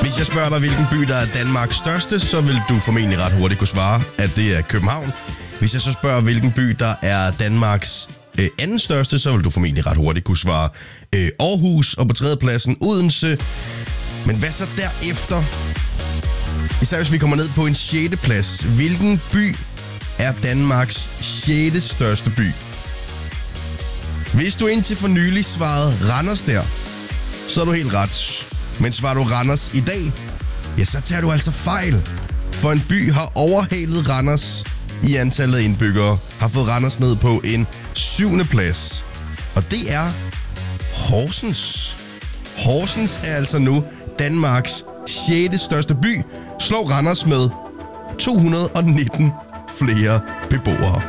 Hvis jeg spørger dig, hvilken by der er Danmarks største, så vil du formentlig ret hurtigt kunne svare, at det er København. Hvis jeg så spørger, hvilken by der er Danmarks anden største, så vil du formentlig ret hurtigt kunne svare Aarhus, og på tredjepladsen Odense. Men hvad så derefter? Især hvis vi kommer ned på en 6. plads. Hvilken by er Danmarks 6. største by? Hvis du indtil for nylig svarede Randers der, så er du helt ret. Men svarer du Randers i dag, ja, så tager du altså fejl. For en by har overhalet Randers i antallet af indbyggere, har fået Randers ned på en 7. plads. Og det er Horsens. Horsens er altså nu Danmarks 6. største by, slår Randers med 219 flere beboere.